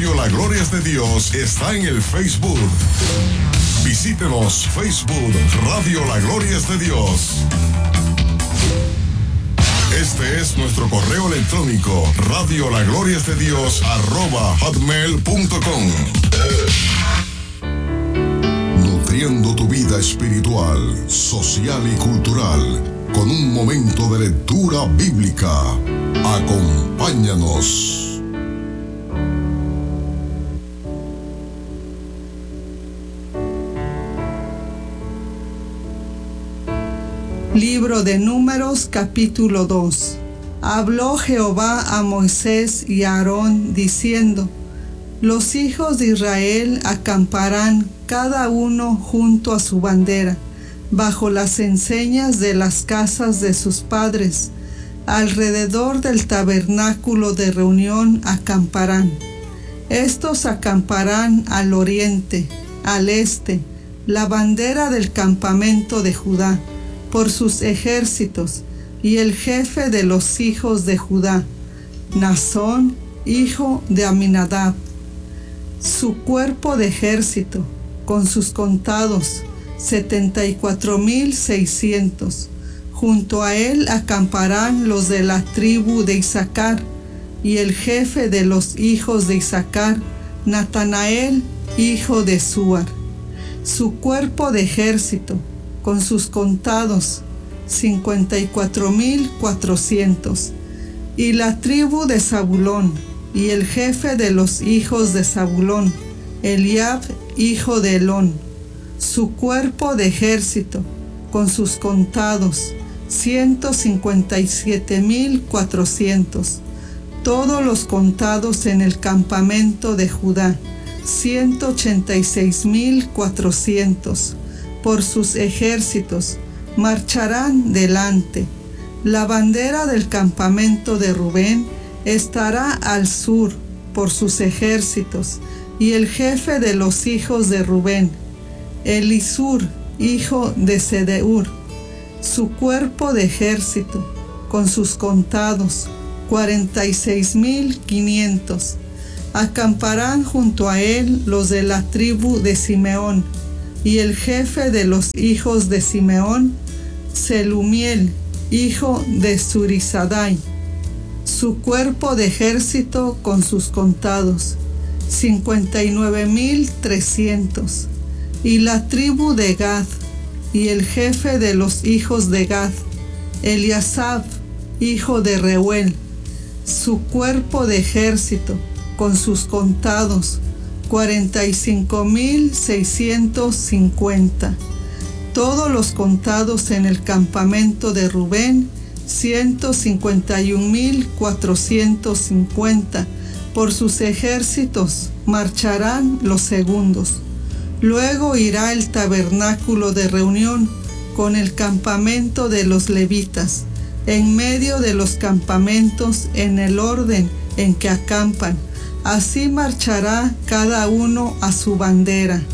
Radio La Gloria es de Dios está en el Facebook. Visítenos, Facebook, Radio La Gloria es de Dios. Este es nuestro correo electrónico, radiolagloriasdedios@hotmail.com. Nutriendo tu vida espiritual, social y cultural con un momento de lectura bíblica. Acompáñanos. Libro de Números, capítulo 2. Habló Jehová a Moisés y a Aarón, diciendo: Los hijos de Israel acamparán cada uno junto a su bandera, bajo las enseñas de las casas de sus padres. Alrededor del tabernáculo de reunión acamparán. Estos acamparán al oriente, al este, la bandera del campamento de Judá, por sus ejércitos, y el jefe de los hijos de Judá, Nazón, hijo de Aminadab. Su cuerpo de ejército, con sus contados, 74,600. Junto a él acamparán los de la tribu de Isaacar, y el jefe de los hijos de Isaacar, Natanael, hijo de Suar. Su cuerpo de ejército, con sus contados, 54,400. Y la tribu de Zabulón, y el jefe de los hijos de Zabulón, Eliab, hijo de Helón. Su cuerpo de ejército, con sus contados, 157,400. Todos los contados en el campamento de Judá, 186,400. Por sus ejércitos marcharán delante. La bandera del campamento de Rubén estará al sur por sus ejércitos, y el jefe de los hijos de Rubén, Elisur, hijo de Sedeur. Su cuerpo de ejército, con sus contados, 46,500. Acamparán junto a él los de la tribu de Simeón, y el jefe de los hijos de Simeón, Selumiel, hijo de Zurisadai. Su cuerpo de ejército con sus contados, 59,300. Y la tribu de Gad, y el jefe de los hijos de Gad, Eliasab, hijo de Reuel. Su cuerpo de ejército con sus contados, 45,650. Todos los contados en el campamento de Rubén, 151,450. Por sus ejércitos marcharán los segundos. Luego irá el tabernáculo de reunión con el campamento de los levitas, en medio de los campamentos en el orden en que acampan. Así marchará cada uno a su bandera.